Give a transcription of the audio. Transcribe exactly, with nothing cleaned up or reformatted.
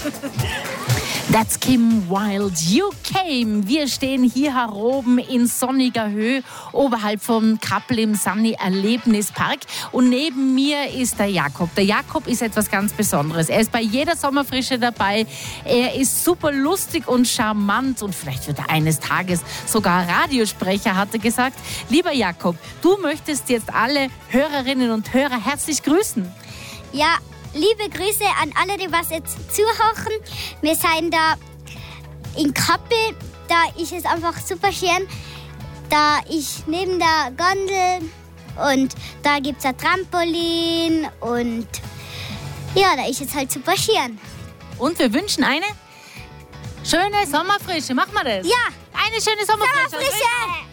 That's Kim Wilde, You Came. Wir stehen hier heroben in sonniger Höhe, oberhalb vom Kappel im Sunny Erlebnispark. Und neben mir ist der Jakob. Der Jakob ist etwas ganz Besonderes. Er ist bei jeder Sommerfrische dabei. Er ist super lustig und charmant. Und vielleicht wird er eines Tages sogar Radiosprecher, hat er gesagt. Lieber Jakob, du möchtest jetzt alle Hörerinnen und Hörer herzlich grüßen. Ja, liebe Grüße an alle, die was jetzt zuhören. Wir sind da in Kappel. Da ist es einfach super schön. Da ist neben der Gondel und da gibt es ein Trampolin und ja, da ist es halt super schön. Und wir wünschen eine schöne Sommerfrische. Machen wir das? Ja. Eine schöne Sommerfrische. Sommerfrische.